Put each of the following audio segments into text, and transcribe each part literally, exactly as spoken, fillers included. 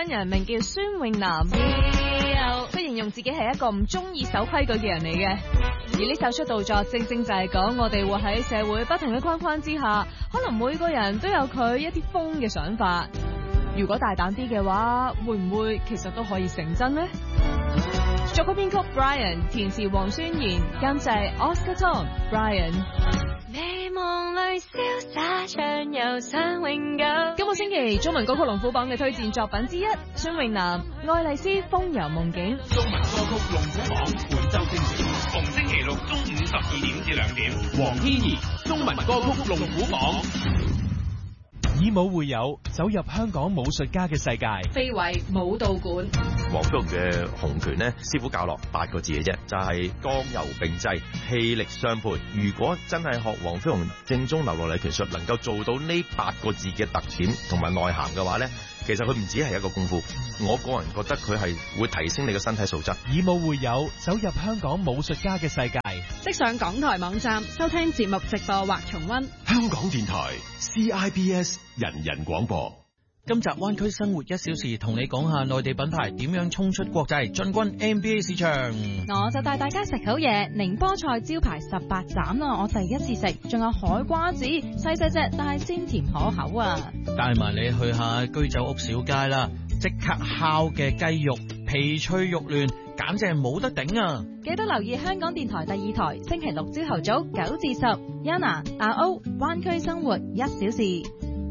商人名叫孫穎南，佢形容自己係一個唔中意守規矩嘅人嚟嘅。而呢首出道作正正就係講我哋活喺社會不同嘅框框之下，可能每個人都有佢一啲瘋嘅想法。如果大膽啲嘅話，會唔會其實都可以成真呢？作曲編曲 Brian， 填詞黃宣賢，監製 Oscar Tong。Brian。美夢裏瀟灑暢遊想永久。今個星期中文歌曲龍虎榜嘅推薦作品之一，孫穎南《愛麗絲風遊夢境》。 中文歌曲龍虎榜本周精選，逢星期六中午十二點至兩點，黃天怡中文歌曲龍虎榜。 以武會友，走入香港武術家嘅世界。 非遺武道館。 黃飛鴻嘅洪拳呢，師傅教落八個字嘅啫，就係剛柔並濟，氣力相配。如果真係學黃飛鴻正宗流落嚟拳術，能夠做到呢八個字嘅特點同埋內涵嘅話呢，其實佢唔止係一個功夫。我個人覺得佢係會提升你嘅身體素質。 以武會友，走入香港武術家嘅世界。 即上港台網站收聽節目直播或重溫。 香港電台 C I B S 人人廣播。 今集灣區生活一小時，同你講下內地品牌點樣衝出國際，進軍 N B A 市場。 我就帶大家食好嘢，寧波菜招牌十八斬啦，我第一次食，仲有海瓜子，細細隻但係鮮甜可口啊！ 帶埋你去下居酒屋小街啦，即刻烤嘅雞肉，皮脆肉嫩，簡直係冇得頂啊！ 記得留意香港電台第二台，星期六朝頭早九至十 ，Yana 阿 O 灣區生活一小時。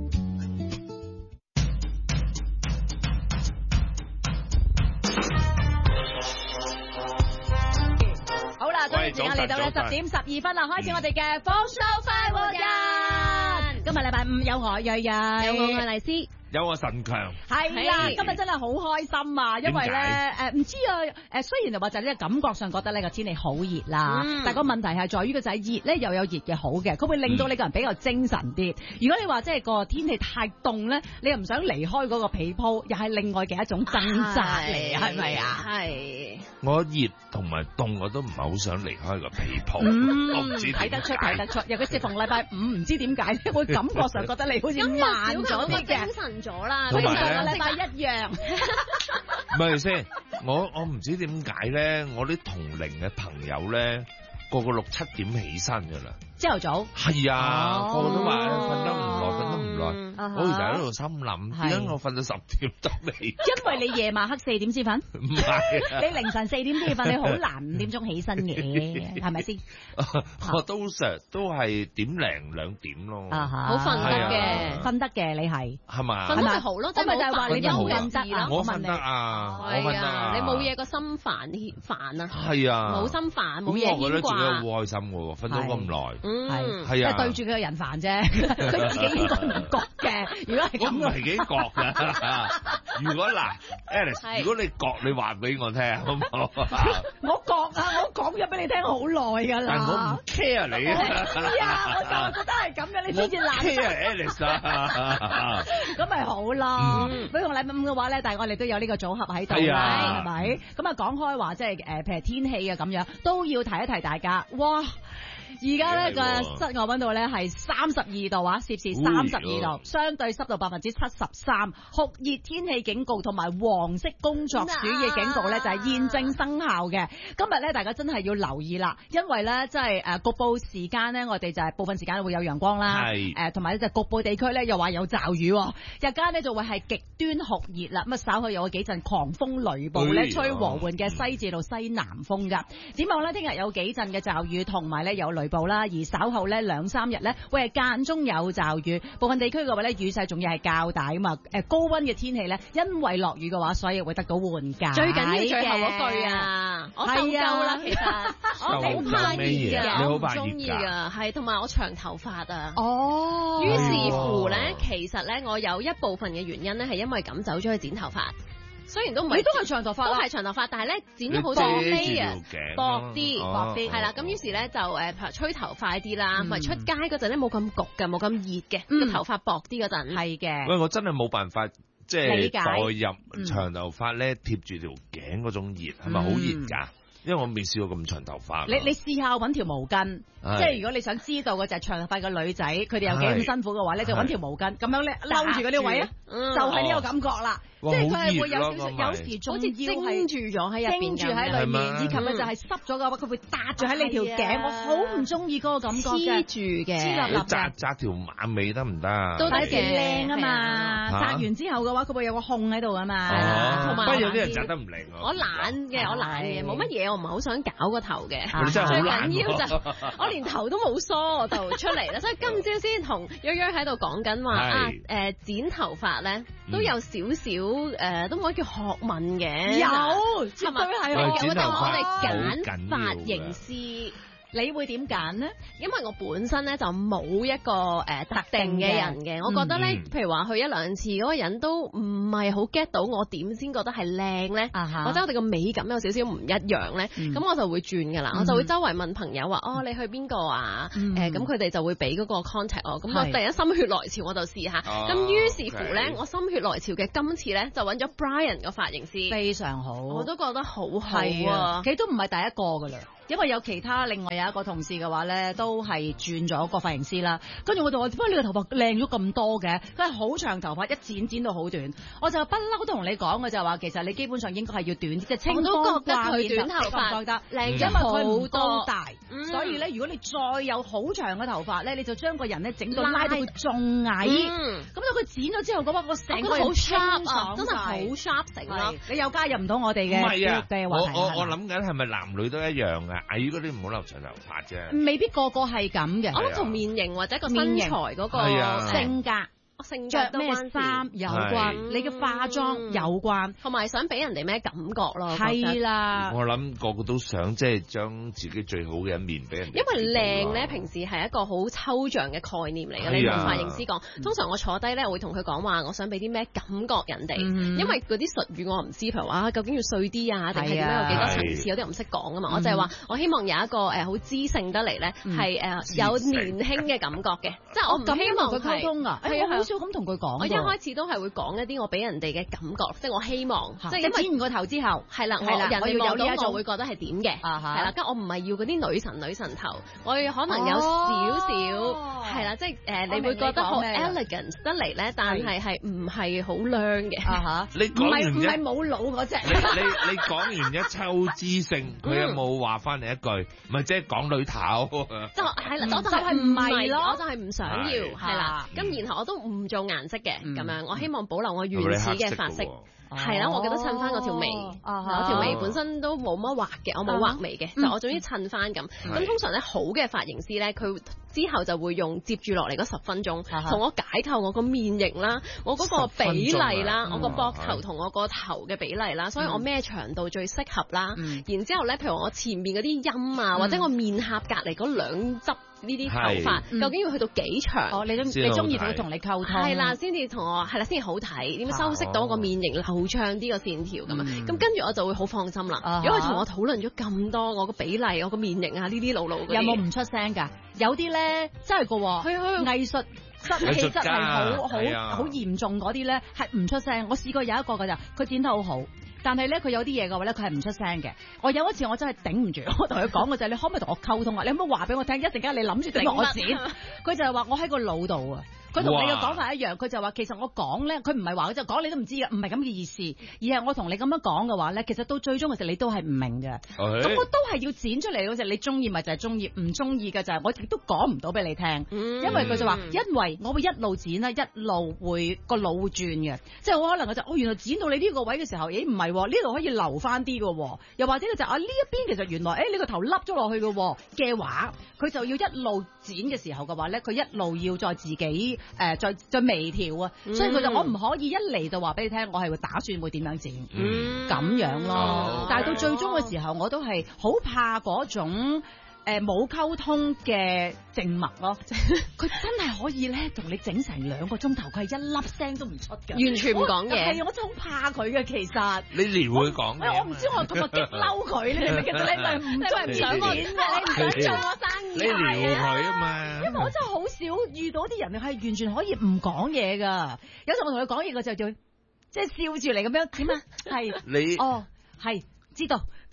時間嚟到咧十點十二分啦，開始我哋嘅福壽快活人。今日禮拜五有我瑞瑞，有我愛麗絲。 有個神強係啦，今日真係好開心啊！因為咧誒唔知啊誒，雖然就話就呢個感覺上覺得呢個天氣好熱啦，嗯、但係個問題係在於個就係熱咧又有熱嘅好嘅，佢會令到你個人比較精神啲。嗯、如果你話即係個天氣太凍咧，你又唔想離開嗰個被鋪，又係另外嘅一種掙扎嚟，係咪啊？係。 我熱同埋凍我都唔係好想離開個被鋪， 嗯、 我唔知睇得出睇得出，尤其是逢禮拜五，唔知點解會感覺上覺得你好似慢咗啲嘅。 咗啦， 同上個禮拜一樣。 唔係先，我我唔知點解咧，我啲同齡嘅朋友咧，個個六七點起身噶啦。 朝頭早係啊，個個都話瞓得唔耐，瞓得唔耐。我其實喺度心諗，點解我瞓到十點都未？ 因為你夜晚黑四點先瞓。 唔係， 你凌晨四點先瞓，你好難五點鐘起身嘅，係咪先？ 我都成都係點零兩點咯。 好瞓得嘅，瞓得嘅你係係嘛？ 瞓得咪好咯，即係咪就係話你休緊得啊？ 我瞓得啊，我瞓得啊。 你冇嘢個心煩煩啊？ 係啊， 冇心煩，冇嘢牽掛。 我覺得自己好開心嘅喎，瞓咗咁耐。 嗯，係係啊， 即係對住佢個人煩啫，佢自己應該唔覺嘅。如果係咁， 我唔係幾覺㗎。如果嗱 ，Alice，如果你覺，你話俾我聽好唔好？ 我覺啊，我講咗俾你聽好耐㗎啦。 但我唔 care 你啊。 係啊，我就覺得係咁樣，你先至懶。 care Alice 啊。 咁咪好咯。比如禮拜五嘅話咧，但係我哋都有呢個組合喺度啦，係咪？咁啊講開話，即係誒，譬如天氣啊咁樣，都要提一提大家。哇！而家咧個室外溫度咧係三十二度啊，攝氏三十二度，相對濕度百分之七十三，酷熱天氣警告同埋黃色工作暑熱警告咧就係現正生效嘅。今日咧大家真係要留意啦，因為咧即係誒局部時間咧我哋就係部分時間會有陽光啦，誒同埋咧就局部地區咧又話有驟雨，日間咧就會係極端酷熱啦，咁啊稍後有幾陣狂風雷暴咧，吹和緩嘅西至到西南風噶。展望咧聽日有幾陣嘅驟雨，同埋咧有雷暴啦，而稍後咧兩三日咧會係間中有驟雨，部分地區嘅話咧雨勢仲要係較大啊嘛。誒高溫嘅天氣咧，因為落雨嘅話，所以會得到緩解。 最緊要最後嗰句啊，我受夠啦，其實我好怕熱㗎，我唔中意㗎，係同埋我長頭髮啊。 哦， 於是乎咧，其實咧我有一部分嘅原因咧係因為咁走咗去剪頭髮。雖然都唔係， 你都係長頭髮， 都係長頭髮，但係咧剪咗好多 layer，薄啲，薄啲，係啦。咁於是咧就誒吹頭快啲啦，同埋出街嗰陣咧冇咁焗嘅，冇咁熱嘅，個頭髮薄啲嗰陣係嘅。 喂，我真係冇辦法即係代入長頭髮咧貼住條頸嗰種熱，係咪好熱㗎？ 因為我未試過咁長頭髮。 你你試下揾條毛巾，即係如果你想知道嗰隻長頭髮嘅女仔，佢哋有幾咁辛苦嘅話咧，就揾條毛巾咁樣咧摟住嗰啲位啊，就係呢個感覺啦。即係佢係會有少少，有時仲要係住咗喺入邊， 住喺裏面，以及咧就係濕咗嘅話，佢會搭住喺你條頸，我好唔中意嗰個感覺嘅。 黐住嘅， 黐立立嘅。 紮紮條馬尾得唔得啊？ 都得嘅，靚啊嘛！紮完之後嘅話，佢會有個控喺度啊嘛。 同埋不過有啲人紮得唔靚啊。 我懶嘅，我懶嘅，冇乜嘢，我唔係好想搞個頭嘅。 你真係好懶。 最緊要就我連頭都冇梳，我就出嚟啦。所以今朝先同約約喺度講緊話啊，誒剪頭髮咧都有少少誒，都唔可以叫學問嘅。 有，絕對係有剪頭髮我哋揀髮型師。 你會點揀呢？ 因為我本身咧就冇一個誒、呃、特定嘅人嘅，我覺得咧，嗯、譬如話去一兩次嗰個人都唔係好 get 到我點先覺得係靚咧，啊、哈或者我哋個美感有少少唔一樣咧，咁、嗯、我就會轉噶啦，嗯、我就會周圍問朋友話：哦，你去邊個啊？誒咁佢哋就會俾嗰個 contact 我，咁我第一心血來潮我就試下，咁、哦、於是乎咧，okay. 我心血來潮嘅今次咧就揾咗 Brian 個髮型師， 非常好， 我都覺得好好啊， 佢都唔係第一個噶啦。因為有其他另外有一個同事嘅話咧，都係轉咗個髮型師啦。跟住我就話：點解你個頭髮靚咗咁多嘅？佢係好長頭髮，一剪剪到好短。我就不嬲都同你講嘅就係話，其實你基本上應該係要短啲，即係清風掛片短頭髮，覺得靚，因為佢唔高大，嗯、所以咧如果你再有好長嘅頭髮咧，你就將個人咧整到拉到佢仲矮。咁到佢剪咗之後，嗰、那個成個好 sharp 啊，真係好 sharp 成啦。你又加入唔到我哋嘅嘅話題。 我我我諗緊係咪男女都一樣啊？矮嗰啲唔好留長頭髮啫， 未必個個係咁嘅。 我諗同面型或者個身材嗰個性格。 着咩衫有關，你嘅化妝有關， 同埋想俾人哋咩感覺咯。 係啦， 我諗個個都想即係將自己最好嘅一面俾人哋。 因為靚咧，平時係一個好抽象嘅概念嚟嘅。你同髮型師講，通常我坐低咧，我會同佢講話，我想俾啲咩感覺人哋。因為嗰啲術語我唔知，譬如話究竟要碎啲啊，定係點樣有幾多層次，有啲我唔識講啊嘛。我就係話，我希望有一個誒好知性得嚟咧，係誒有年輕嘅感覺嘅，即係我唔希望佢溝通啊。係啊。少咁同佢講，我一開始都係會講一啲我俾人哋嘅感覺，即係我希望，即係剪完個頭之後，係啦，係啦，人哋望到我會覺得係點嘅，係啦，跟住我唔係要嗰啲女神女神頭，我可能有少少，係啦，即係誒，你會覺得好 elegant 得嚟咧，但係係唔係好靚嘅，啊嚇， 你講完唔係冇腦嗰隻， 你你你講完一抽知性，佢有冇話翻你一句？唔係即係講女頭， 就係啦，我就係唔係咯，我就係唔想要，係啦，咁然後我都唔。唔做顏色嘅咁樣，嗯、我希望保留我原始嘅髮色。係啦，我記得襯翻嗰條眉，我條眉本身都冇乜畫嘅，我冇畫眉嘅，就我總之襯翻咁。咁通常咧好嘅髮型師咧，佢之後就會用接住落嚟嗰十分鐘，同我解構我個面型啦，我嗰個比例啦，我個膊頭同我個頭嘅比例啦，所以我咩長度最適合啦。然之後咧，譬如我前面嗰啲陰啊，或者我面頰隔離嗰兩側呢啲頭髮，究竟要去到幾長？哦，你你中意佢同你溝通，係啦，先至同我係啦，先至好睇，點樣修飾到個面型流暢啲個線條咁啊？咁跟住我就會好放心啦。如果佢同我討論咗咁多，我個比例、我個面型啊，呢啲路路有冇唔出聲㗎？有啲咧真係個喎，藝術質氣質係好好好嚴重嗰啲咧，係唔出聲。我試過有一個㗎咋，佢剪得好好。但係咧，佢有啲嘢嘅話咧，佢係唔出聲嘅。我有一次我真係頂唔住，我同佢講嘅就係：你可唔可以同我溝通啊？你可唔可以話俾我聽？一陣間你諗住點我剪？佢就係話我喺個腦度啊。佢同你嘅講法一樣，佢就話其實我講咧，佢唔係話佢就講你都唔知嘅，唔係咁嘅意思，而係我同你咁樣講嘅話咧，其實到最終嘅時候你都係唔明嘅。咁、欸、我都係要剪出嚟嗰時，你中意咪就係中意，唔中意嘅就係我亦都講唔到俾你聽。嗯、因為佢就話，因為我會一路剪啦，一路會個腦會轉嘅，即係我可能我就哦原來剪到你呢個位嘅時候，咦唔係呢度可以留翻啲嘅，又或者就啊呢一邊其實原來誒呢、欸、個頭凹咗落去嘅嘅話，佢就要一路剪嘅時候嘅話咧，佢一路要再自己誒。呃再再微調啊，嗯、所以佢就我唔可以一嚟就話俾你聽，我係會打算會點樣剪，咁、嗯、樣咯。哦、但係到最終嘅時候，我都係好怕嗰種誒冇溝通嘅靜默咯。佢真係可以咧同你整成兩個鐘頭，佢係一粒聲都唔出嘅，完全唔講嘢。係我真係好怕佢嘅，其實。你撩佢講嘢。我唔知我咁啊激嬲佢咧，其實你咪唔再唔想我剪嘅，你唔想做我生意。你撩佢啊嘛。因為我真係好少遇到啲人係完全可以唔講嘢㗎。有時我同佢講嘢嘅就就即係笑住嚟咁樣點啊？係你哦係知道。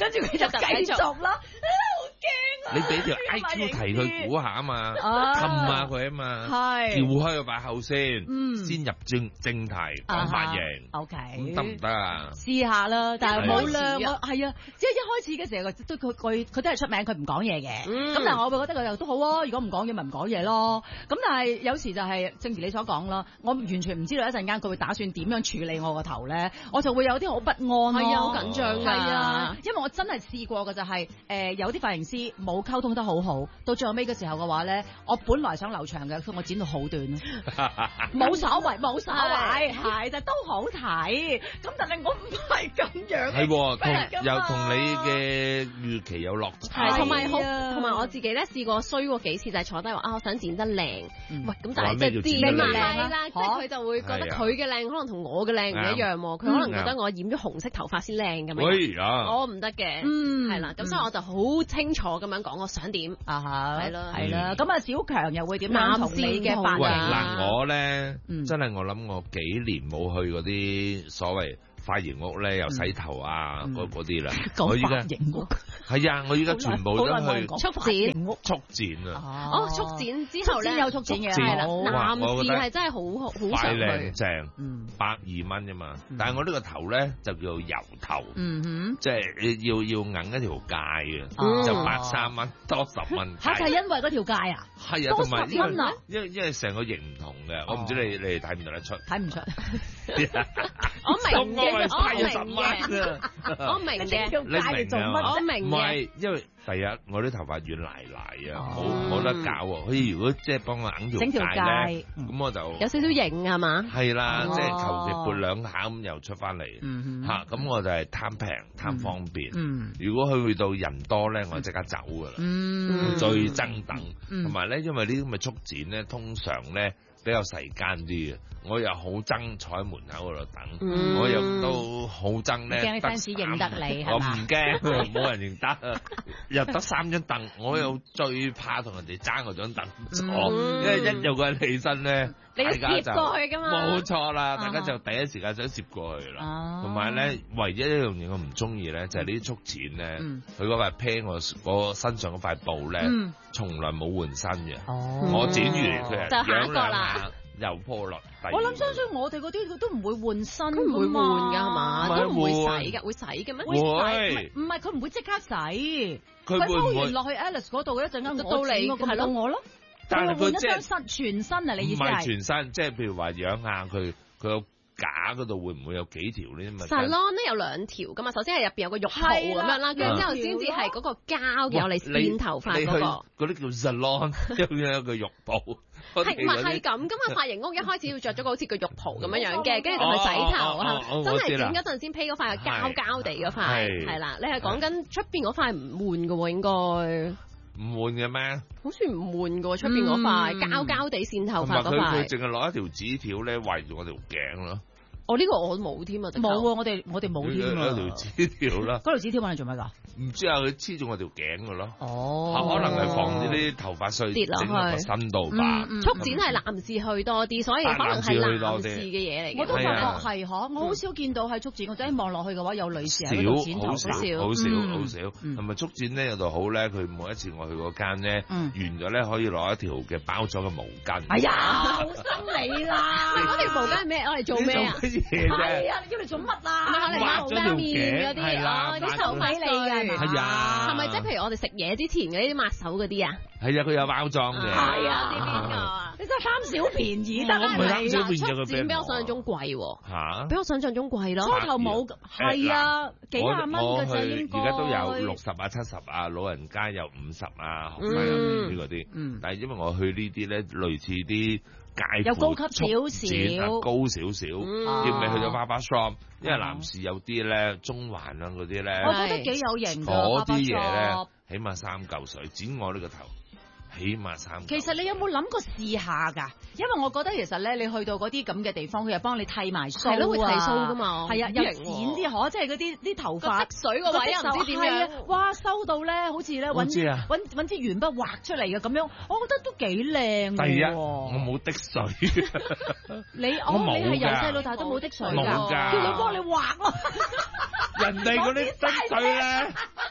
跟住佢就繼續啦。 你俾條 I Q 題佢估下啊嘛，氹下佢啊嘛，調開個把口先，先入正正題講反應 ，OK， 咁得唔得啊？ 試下啦，但係冇量啊，係啊，即係一開始嘅時候，都佢佢佢都係出名，佢唔講嘢嘅，咁但係我會覺得佢又都好啊，如果唔講嘢咪唔講嘢咯，咁但係有時就係正如你所講啦，我完全唔知道一陣間佢會打算點樣處理我個頭咧，我就會有啲好不安咯， 係啊，好緊張㗎， 係啊，因為我真係試過嘅就係誒有啲髮型師冇溝通得好好，到最後尾嘅時候嘅話咧，我本來想留長嘅，我剪到好短咯，冇所謂冇所謂，係但都好睇，咁但係我唔係咁樣， 係同又同你嘅預期有落差， 係同埋好同埋我自己咧試過衰過幾次，就係坐低話啊，我想剪得靚，喂咁但係即係剪得靚啦，即係佢就會覺得佢嘅靚可能同我嘅靚唔一樣喎，佢可能覺得我染咗紅色頭髮先靚咁樣，我唔得嘅，係啦，咁所以我就好清楚咁樣講我想點啊嚇，係咯係啦，咁啊小強又會點樣同你嘅髮型？ 嗱我咧真係我諗我幾年冇去嗰啲所謂髮型屋咧，又洗頭啊嗰嗰啲啦，我依家係啊，我依家全部都去速剪速剪啊！ 哦，速剪之後咧有速剪嘅係啦， 男士係真係好好快靚正，百二蚊啫嘛。但係我呢個頭咧就叫做油頭，即係要要硬一條界嘅，就百三蚊多十蚊。 嚇係因為嗰條界啊？ 係啊，同埋因為因為因為成個型唔同嘅，我唔知你你哋睇唔睇得出？ 睇唔出。 我明嘅，我明嘅， 我明嘅， 你明啊？ 我明唔係，因為第一我啲頭髮軟賴賴啊，冇冇得搞喎。佢如果即係幫我硬條界咧，咁我就有少少型係嘛？ 係啦，即係求其撥兩下咁又出翻嚟嚇。咁我就係貪平貪方便。如果去到人多咧，我就即刻走㗎啦。最憎等，同埋咧，因為呢啲咁嘅速剪咧，通常咧比較細間啲嘅。我又好憎坐喺門口嗰度等，嗯、我又都好憎咧。 驚啲 fans 認得你我唔驚，冇人認得，又得三張凳，我又最怕同人哋爭嗰張凳坐，嗯、因為一有個人起身咧， 你要接過去㗎嘛。 冇錯啦，大家就第一時間想接過去啦。同埋咧，唯一一樣嘢我唔中意咧，就係呢啲速剪咧，佢嗰塊披我我身上嗰塊布咧，從、嗯、來冇換新嘅。哦、我剪完佢就下一個啦。 又破落， 我諗相信我哋嗰啲佢都唔會換新， 唔會換㗎係嘛，都唔會洗㗎，會洗嘅咩？ 會洗，唔係佢唔會即刻洗，佢鋪完落去 Alice 嗰度一陣間我剪我咁到我咯。 但係佢即係全身啊！你意思係？ 唔係全身，即係譬如話養下佢，佢有架嗰度會唔會有幾條呢？咁啊 salon 咧有兩條㗎嘛，首先係入邊有個浴袍咁樣啦，跟住之後先至係嗰個膠有嚟剪頭髮嗰個。 嗰啲叫 salon，入邊有個浴袍。 係唔係係咁噶嘛？髮型屋一開始要着咗個好似個浴袍咁樣樣嘅，跟住就去洗頭啊！真係剪嗰陣先披嗰塊膠膠地嗰塊，係啦。你係講緊出邊嗰塊唔換嘅喎，應該唔換嘅咩？ 好似唔換嘅喎，出邊嗰塊膠膠地線頭髮嗰塊。 佢佢淨係攞一條紙條咧圍住我條頸咯。 我呢個我冇添啊， 冇啊！我哋我哋冇添啊。 嗰條紙條啦， 嗰條紙條揾嚟做乜㗎？ 唔知啊，佢黐住我條頸㗎咯。 哦， 可能係防止啲頭髮碎跌落去個身度吧。 速剪係男士去多啲，所以可能係男士嘅嘢嚟嘅。 我都發覺係嗬，我好少見到係速剪，我真係望落去嘅話有女士喺度剪頭髮。 少，好少，好少，好少。同埋速剪咧有度好咧，佢每一次我去嗰間咧，完咗咧可以攞一條嘅包咗嘅毛巾。 哎呀，好心你啦！ 嗰條毛巾係咩？我嚟做咩啊？ 係啊，要嚟做乜啊？ 我嚟抹塊面嗰啲啊，啲手俾你㗎。 係啊， 係咪即係譬如我哋食嘢之前嗰啲抹手嗰啲啊？ 係啊，佢有包裝嘅。 係啊，啲邊個啊？ 你真係貪小便宜得啦！唔係貪小便宜， 速剪比我想象中貴喎。 嚇！ 比我想象中貴咯。 初頭冇係啊，幾廿蚊嘅啫應該。 而家都有六十啊、七十啊，老人家有五十啊，學生有呢嗰啲。嗯。但係因為我去呢啲咧，類似啲。 有高級少少， 高少少，要咪去到 barber shop，因為男士有啲咧，中環啊嗰啲咧， 我覺得幾有型㗎， 嗰啲嘢咧，起碼三嚿水，剪我呢個頭。起碼三。其實你有冇諗過試下㗎？因為我覺得其實咧，你去到嗰啲咁嘅地方，佢又幫你剃埋須啊， 係咯，會剃須㗎嘛。 係啊，又剪啲可，即係嗰啲啲頭髮滴水個位又唔知點樣。 哇，收到咧，好似咧揾揾揾支鉛筆畫出嚟嘅咁樣，我覺得都幾靚。 第一，我冇滴水。 你我你係由細到大都冇滴水㗎，叫佢幫你畫咯。 人哋嗰啲滴水咧。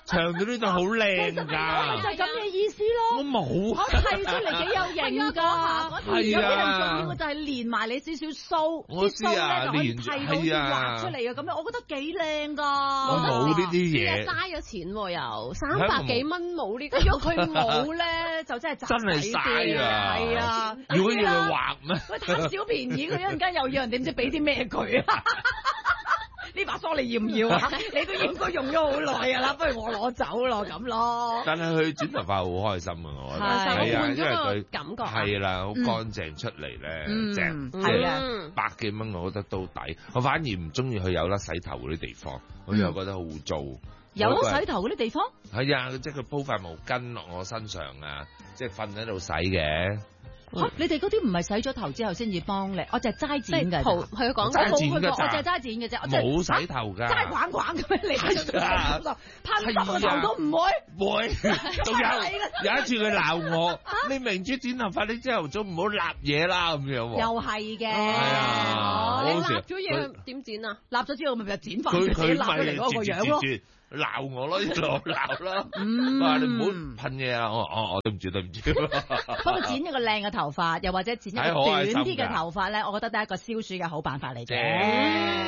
長到呢度好靚㗎。 就係咁嘅意思咯。 我冇。 我剃出嚟幾有型㗎。係啊。重要嘅就係連埋你少少鬚，啲鬚咧就可以剃到畫出嚟嘅咁樣，我覺得幾靚㗎。 我冇呢啲嘢。 嘥咗錢喎又，三百幾蚊冇呢個。 如果佢冇咧，就真係真係嘥啊！ 係啊。 如果要佢畫咩？ 佢貪小便宜，佢一陣間又要人點知俾啲咩佢啊？呢把梳你要唔要啊？你都應該用咗好耐㗎啦，不如我攞走咯咁咯。 但係佢剪頭髮好開心啊！我覺得係啊，因為佢感覺係啦，好乾淨出嚟咧，正，即係百幾蚊，我覺得都抵。我反而唔中意去有得洗頭嗰啲地方，我又覺得好污糟。 有得洗頭嗰啲地方？ 係啊，即係佢鋪塊毛巾落我身上啊，即係瞓喺度洗嘅。 嚇！你哋嗰啲唔係洗咗頭之後先至幫你，我就係齋剪㗎。 佢佢講齋剪㗎咋？ 我就係齋剪嘅啫， 冇洗頭㗎。 齋滾滾咁樣嚟嘅，噴濕個頭都唔會。 會。仲有有一次佢鬧我，你明知剪頭髮，你朝頭早唔好立嘢啦咁樣喎。 又係嘅。 係啊。 你立咗嘢點剪啊？ 立咗之後咪就剪翻自己立咗嚟嗰個樣咯。 鬧我咯，一路鬧咯，話你唔好噴嘢啊！我我我對唔住對唔住。 不過剪一個靚嘅頭髮，又或者剪一個短啲嘅頭髮咧，我覺得都係一個消暑嘅好辦法嚟嘅。